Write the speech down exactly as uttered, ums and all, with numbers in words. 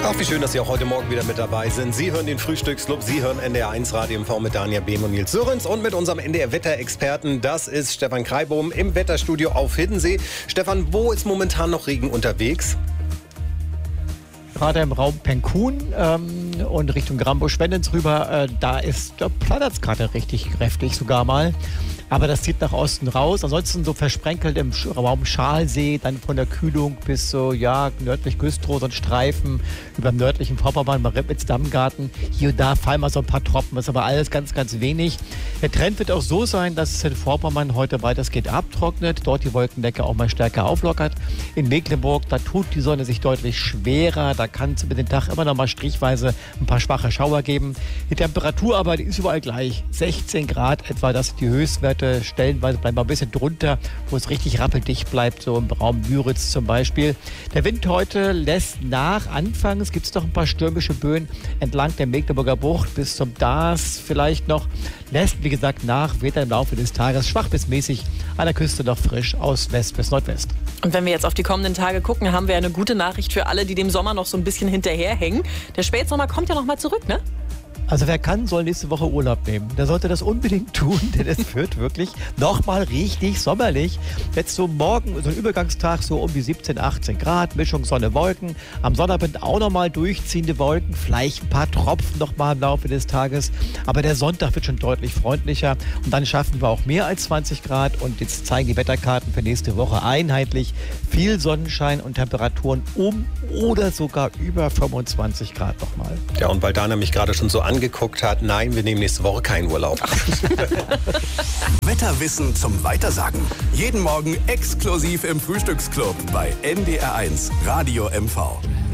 Ach, wie schön, dass Sie auch heute Morgen wieder mit dabei sind. Sie hören den Frühstücksclub, Sie hören N D R eins Radio M V mit Daniel Behm und Nils Sörens und mit unserem N D R-Wetterexperten, das ist Stefan Kreibohm im Wetterstudio auf Hiddensee. Stefan, wo ist momentan noch Regen unterwegs? Gerade im Raum Penkun ähm, und Richtung Grambusch-Schwendenz rüber, äh, da ist, da plattert es gerade richtig kräftig sogar mal. Aber das zieht nach Osten raus. Ansonsten so versprenkelt im Raum Schalsee, dann von der Kühlung bis so, ja, nördlich Güstrow, so ein Streifen über dem nördlichen Vorpommern, Marippitz-Dammgarten. Hier und da fallen mal so ein paar Tropfen, das ist aber alles ganz, ganz wenig. Der Trend wird auch so sein, dass es in Vorpommern heute weitestgehend abtrocknet, dort die Wolkendecke auch mal stärker auflockert. In Mecklenburg, da tut die Sonne sich deutlich schwerer, da kann es über den Tag immer noch mal strichweise ein paar schwache Schauer geben. Die Temperatur aber, die ist überall gleich, sechzehn Grad etwa, das sind die Höchstwerte. Stellenweise bleiben wir ein bisschen drunter, wo es richtig rappeldicht bleibt, so im Raum Müritz zum Beispiel. Der Wind heute lässt nach. Anfangs gibt es noch ein paar stürmische Böen entlang der Mecklenburger Bucht bis zum Daas vielleicht noch. Lässt, wie gesagt, nach, wird dann im Laufe des Tages schwach bis mäßig an der Küste noch frisch aus West bis Nordwest. Und wenn wir jetzt auf die kommenden Tage gucken, haben wir eine gute Nachricht für alle, die dem Sommer noch so ein bisschen hinterherhängen. Der Spätsommer kommt ja noch mal zurück, ne? Also wer kann, soll nächste Woche Urlaub nehmen. Der sollte das unbedingt tun, denn es wird wirklich nochmal richtig sommerlich. Jetzt so morgen, so ein Übergangstag, so um die siebzehn, achtzehn Grad, Mischung Sonne, Wolken. Am Sonnabend auch nochmal durchziehende Wolken, vielleicht ein paar Tropfen nochmal im Laufe des Tages. Aber der Sonntag wird schon deutlich freundlicher und dann schaffen wir auch mehr als zwanzig Grad. Und jetzt zeigen die Wetterkarten für nächste Woche einheitlich viel Sonnenschein und Temperaturen um oder sogar über fünfundzwanzig Grad nochmal. Ja, und weil Dana mich gerade schon so angeguckt hat, nein, wir nehmen nächste Woche keinen Urlaub. Wetterwissen zum Weitersagen. Jeden Morgen exklusiv im Frühstücksclub bei N D R eins Radio M V.